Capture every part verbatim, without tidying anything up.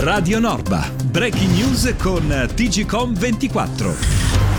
Radio Norba, breaking news con T G Com ventiquattro.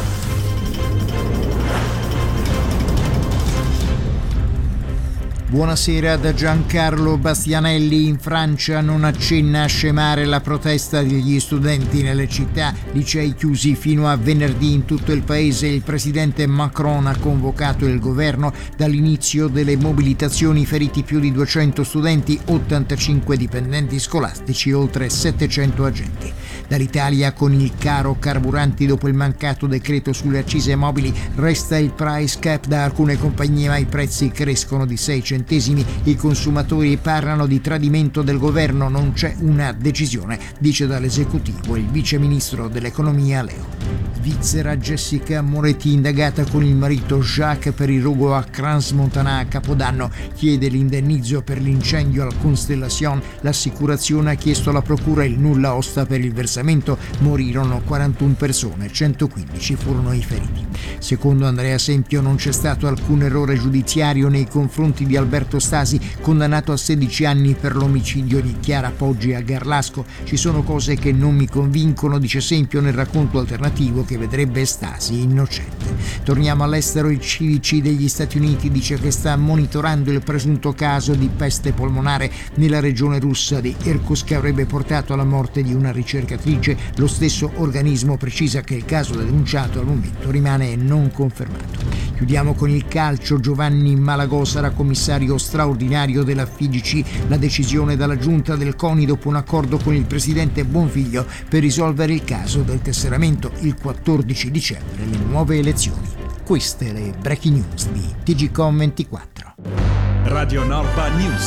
Buonasera da Giancarlo Bastianelli. In Francia non accenna a scemare la protesta degli studenti nelle città, licei chiusi fino a venerdì in tutto il paese. Il presidente Macron ha convocato il governo. Dall'inizio delle mobilitazioni feriti più di duecento studenti, ottantacinque dipendenti scolastici, oltre settecento agenti. Dall'Italia, con il caro carburanti dopo il mancato decreto sulle accise mobili, resta il price cap da alcune compagnie, ma i prezzi crescono di sei centesimi. I consumatori parlano di tradimento del governo, non c'è una decisione, dice dall'esecutivo il vice ministro dell'economia Leo. Svizzera, Jessica Moretti indagata con il marito Jacques per il rogo a Crans-Montana a Capodanno, chiede l'indennizzo per l'incendio al Constellation. L'assicurazione ha chiesto alla procura il nulla osta per il versamento. Morirono quarantuno persone, centoquindici furono i feriti. Secondo Andrea Sempio non c'è stato alcun errore giudiziario nei confronti di Alberto Stasi, condannato a sedici anni per l'omicidio di Chiara Poggi a Garlasco. Ci sono cose che non mi convincono, dice Sempio nel racconto alternativo che vedrebbe Stasi innocente. Torniamo all'estero. Il C D C degli Stati Uniti dice che sta monitorando il presunto caso di peste polmonare nella regione russa di Irkutsk che avrebbe portato alla morte di una ricercatrice. Lo stesso organismo precisa che il caso denunciato al momento rimane non confermato. Chiudiamo con il calcio. Giovanni Malagò sarà commissario straordinario della F I G C. La decisione dalla giunta del CONI dopo un accordo con il presidente Bonfiglio per risolvere il caso del tesseramento. Il quattordici dicembre le nuove elezioni. Queste le breaking news di T G Com ventiquattro. Radio Norba News.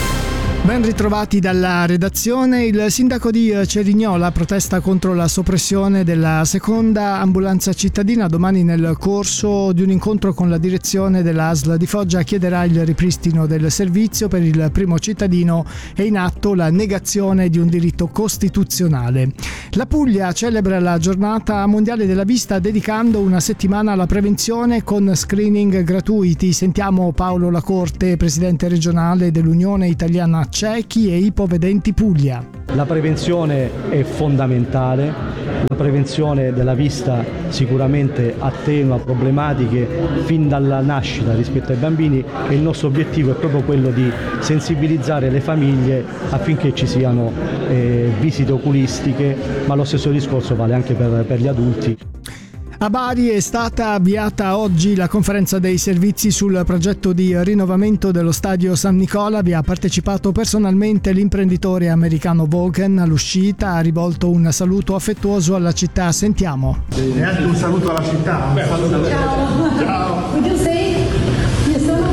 Ben ritrovati dalla redazione. Il sindaco di Cerignola protesta contro la soppressione della seconda ambulanza cittadina. Domani, nel corso di un incontro con la direzione dell'A S L di Foggia, chiederà il ripristino del servizio. Per il primo cittadino è in atto la negazione di un diritto costituzionale. La Puglia celebra la giornata mondiale della vista dedicando una settimana alla prevenzione con screening gratuiti. Sentiamo Paolo Lacorte, presidente regionale dell'Unione Italiana Ciechi e Ipovedenti Puglia. La prevenzione è fondamentale, la prevenzione della vista sicuramente attenua problematiche fin dalla nascita rispetto ai bambini e il nostro obiettivo è proprio quello di sensibilizzare le famiglie affinché ci siano eh, visite oculistiche, ma lo stesso discorso vale anche per, per gli adulti. A Bari è stata avviata oggi la conferenza dei servizi sul progetto di rinnovamento dello stadio San Nicola. Vi ha partecipato personalmente l'imprenditore americano Vulcan. All'uscita ha rivolto un saluto affettuoso alla città. Sentiamo. E anche un saluto alla città. Un saluto. Ciao. Ciao. Io sei? Io sono?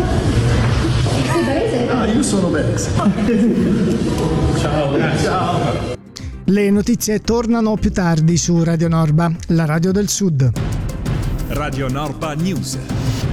Sei barese? Ah, io sono barese. Ciao, grazie. Ciao. Le notizie tornano più tardi su Radio Norba, la radio del Sud. Radio Norba News.